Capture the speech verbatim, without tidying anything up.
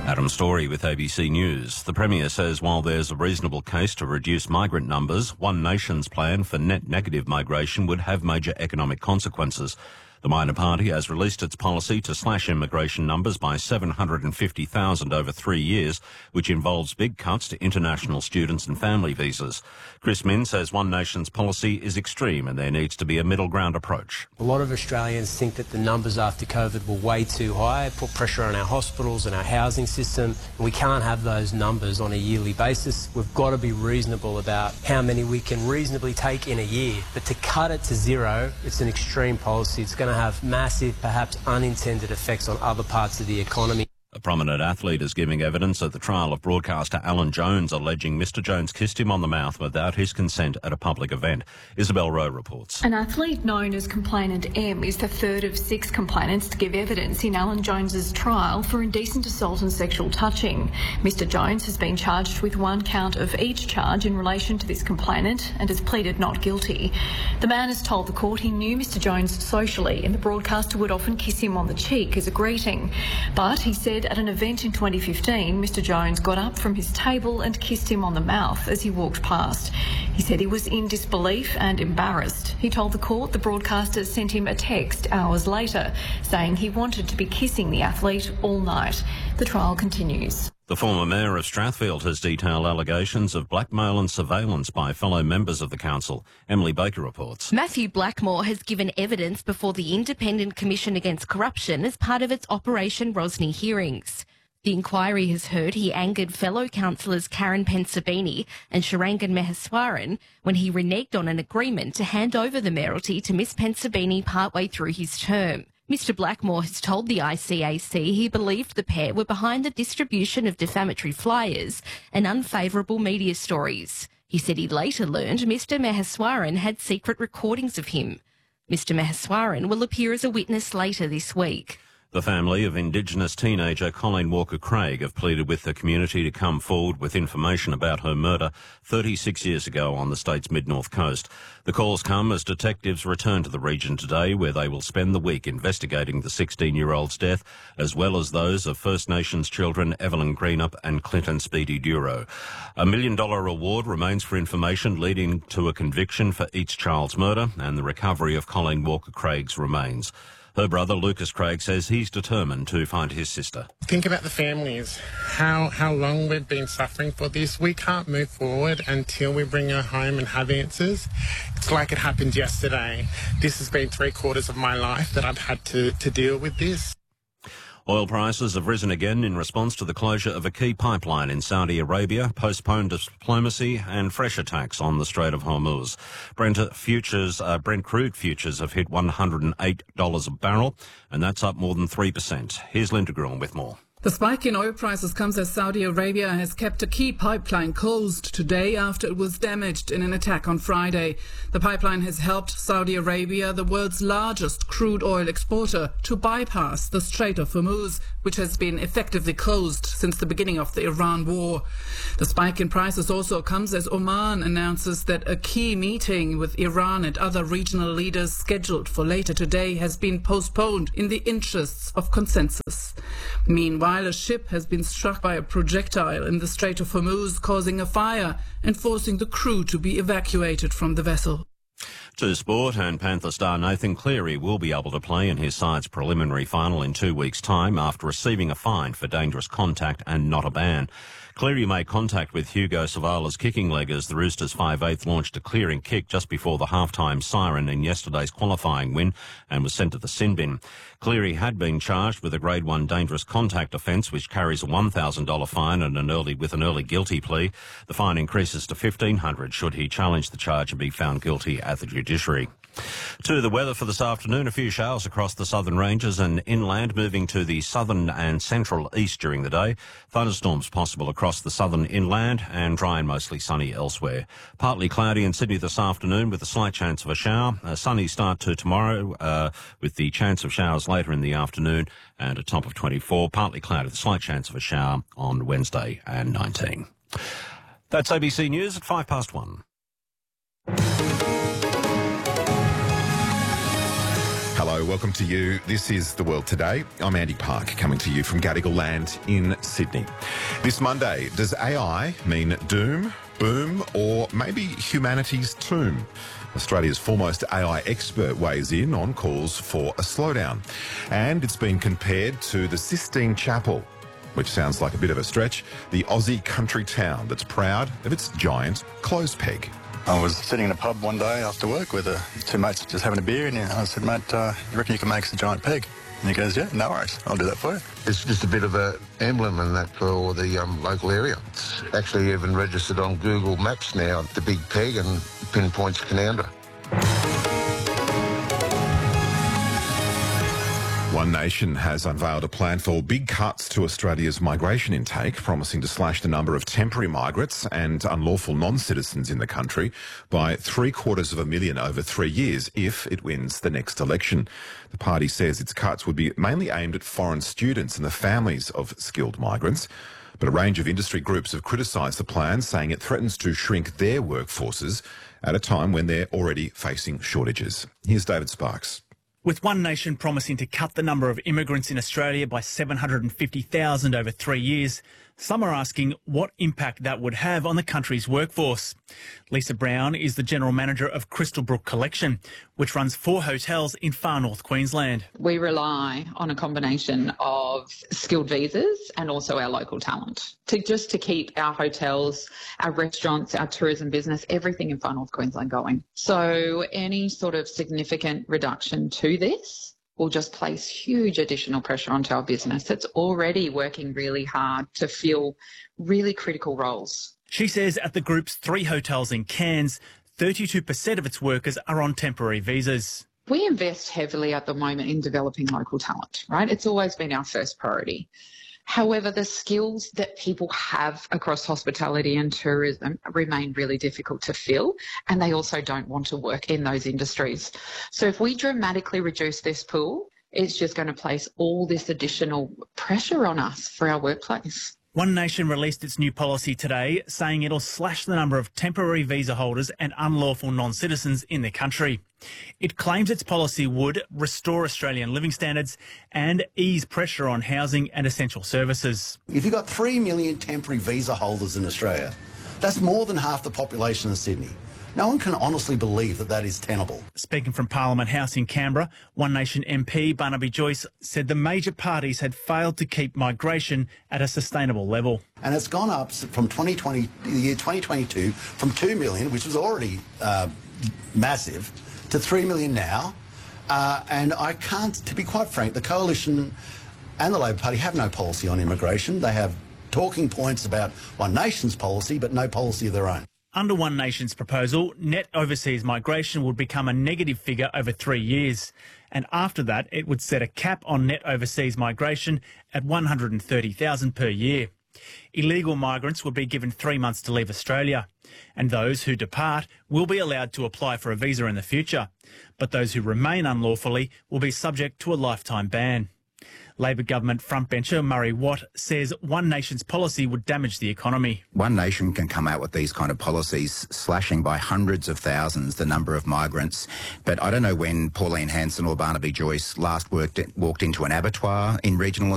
Adam Story with A B C News. The Premier says while there's a reasonable case to reduce migrant numbers, One Nation's plan for net negative migration would have major economic consequences. The minor party has released its policy to slash immigration numbers by seven hundred fifty thousand over three years, which involves big cuts to international students and family visas. Chris Minns says One Nation's policy is extreme and there needs to be a middle ground approach. A lot of Australians think that the numbers after COVID were way too high, put pressure on our hospitals and our housing system. We can't have those numbers on a yearly basis. We've got to be reasonable about how many we can reasonably take in a year. But to cut it to zero, it's an extreme policy. It's going to have massive, perhaps unintended effects on other parts of the economy. A prominent athlete is giving evidence at the trial of broadcaster Alan Jones, alleging Mister Jones kissed him on the mouth without his consent at a public event. Isabel Rowe reports. An athlete known as Complainant M is the third of six complainants to give evidence in Alan Jones's trial for indecent assault and sexual touching. Mister Jones has been charged with one count of each charge in relation to this complainant and has pleaded not guilty. The man has told the court he knew Mister Jones socially and the broadcaster would often kiss him on the cheek as a greeting. But he said at an event in twenty fifteen, Mister Jones got up from his table and kissed him on the mouth as he walked past. He said he was in disbelief and embarrassed. He told the court the broadcaster sent him a text hours later saying he wanted to be kissing the athlete all night. The trial continues. The former mayor of Strathfield has detailed allegations of blackmail and surveillance by fellow members of the council. Emily Baker reports. Matthew Blackmore has given evidence before the Independent Commission Against Corruption as part of its Operation Rosny hearings. The inquiry has heard he angered fellow councillors Karen Pensabini and Sharangan Maheswaran when he reneged on an agreement to hand over the mayoralty to Miss Pensabini partway through his term. Mister Blackmore has told the I C A C he believed the pair were behind the distribution of defamatory flyers and unfavourable media stories. He said he later learned Mister Maheswaran had secret recordings of him. Mister Maheswaran will appear as a witness later this week. The family of Indigenous teenager Colleen Walker-Craig have pleaded with the community to come forward with information about her murder thirty-six years ago on the state's mid-north coast. The calls come as detectives return to the region today, where they will spend the week investigating the sixteen-year-old's death, as well as those of First Nations children Evelyn Greenup and Clinton Speedy Duro. A million-dollar reward remains for information leading to a conviction for each child's murder and the recovery of Colleen Walker-Craig's remains. Her brother, Lucas Craig, says he's determined to find his sister. Think about the families, how how long we've been suffering for this. We can't move forward until we bring her home and have answers. It's like it happened yesterday. This has been three quarters of my life that I've had to, to deal with this. Oil prices have risen again in response to the closure of a key pipeline in Saudi Arabia, postponed diplomacy and fresh attacks on the Strait of Hormuz. Brent futures, uh, Brent crude futures have hit one hundred eight dollars a barrel, and that's up more than three percent. Here's Linda Gruen with more. The spike in oil prices comes as Saudi Arabia has kept a key pipeline closed today after it was damaged in an attack on Friday. The pipeline has helped Saudi Arabia, the world's largest crude oil exporter, to bypass the Strait of Hormuz, which has been effectively closed since the beginning of the Iran war. The spike in prices also comes as Oman announces that a key meeting with Iran and other regional leaders scheduled for later today has been postponed in the interests of consensus. Meanwhile, a ship has been struck by a projectile in the Strait of Hormuz, causing a fire and forcing the crew to be evacuated from the vessel. To sport, and Panther star Nathan Cleary will be able to play in his side's preliminary final in two weeks' time after receiving a fine for dangerous contact and not a ban. Cleary made contact with Hugo Savala's kicking leg as the Roosters five eighth launched a clearing kick just before the halftime siren in yesterday's qualifying win and was sent to the sin bin. Cleary had been charged with a Grade one dangerous contact offence, which carries a one thousand dollars fine and an early with an early guilty plea. The fine increases to fifteen hundred dollars should he challenge the charge and be found guilty at the judiciary. To the weather for this afternoon, a few showers across the southern ranges and inland, moving to the southern and central east during the day. Thunderstorms possible across the southern inland and dry and mostly sunny elsewhere. Partly cloudy in Sydney this afternoon with a slight chance of a shower. A sunny start to tomorrow uh, with the chance of showers later in the afternoon and a top of twenty-four. Partly cloudy with a slight chance of a shower on Wednesday and nineteen. That's A B C News at five past one. Hello, welcome to you. This is The World Today. I'm Andy Park, coming to you from Gadigal Land in Sydney. This Monday, does A I mean doom, boom, or maybe humanity's tomb? Australia's foremost A I expert weighs in on calls for a slowdown. And it's been compared to the Sistine Chapel, which sounds like a bit of a stretch, the Aussie country town that's proud of its giant clothes peg. I was sitting in a pub one day after work with uh, two mates just having a beer, and I said, mate, uh, you reckon you can make us a giant peg? And he goes, yeah, no worries, I'll do that for you. It's just a bit of an emblem and that for the um, local area. It's actually even registered on Google Maps now, the big peg, and pinpoints Canowindra. One Nation has unveiled a plan for big cuts to Australia's migration intake, promising to slash the number of temporary migrants and unlawful non-citizens in the country by three quarters of a million over three years if it wins the next election. The party says its cuts would be mainly aimed at foreign students and the families of skilled migrants. But a range of industry groups have criticised the plan, saying it threatens to shrink their workforces at a time when they're already facing shortages. Here's David Sparks. With One Nation promising to cut the number of immigrants in Australia by seven hundred fifty thousand over three years, some are asking what impact that would have on the country's workforce. Lisa Brown is the General Manager of Crystal Brook Collection, which runs four hotels in far north Queensland. We rely on a combination of skilled visas and also our local talent to just to keep our hotels, our restaurants, our tourism business, everything in far north Queensland going. So any sort of significant reduction to this will just place huge additional pressure onto our business. It's already working really hard to fill really critical roles. She says at the group's three hotels in Cairns, thirty-two percent of its workers are on temporary visas. We invest heavily at the moment in developing local talent, right? It's always been our first priority. However, the skills that people have across hospitality and tourism remain really difficult to fill, and they also don't want to work in those industries. So if we dramatically reduce this pool, it's just going to place all this additional pressure on us for our workplace. One Nation released its new policy today, saying it'll slash the number of temporary visa holders and unlawful non-citizens in the country. It claims its policy would restore Australian living standards and ease pressure on housing and essential services. If you've got three million temporary visa holders in Australia, that's more than half the population of Sydney. No one can honestly believe that that is tenable. Speaking from Parliament House in Canberra, One Nation M P Barnaby Joyce said the major parties had failed to keep migration at a sustainable level. And it's gone up from twenty twenty, the year twenty twenty-two, from two million, which was already uh, massive, to three million now. Uh, and I can't, to be quite frank, the Coalition and the Labor Party have no policy on immigration. They have talking points about One Nation's policy, but no policy of their own. Under One Nation's proposal, net overseas migration would become a negative figure over three years. And after that, it would set a cap on net overseas migration at one hundred thirty thousand per year. Illegal migrants would be given three months to leave Australia. And those who depart will be allowed to apply for a visa in the future. But those who remain unlawfully will be subject to a lifetime ban. Labor government frontbencher Murray Watt says One Nation's policy would damage the economy. One Nation can come out with these kind of policies, slashing by hundreds of thousands the number of migrants. But I don't know when Pauline Hanson or Barnaby Joyce last worked, walked into an abattoir in regional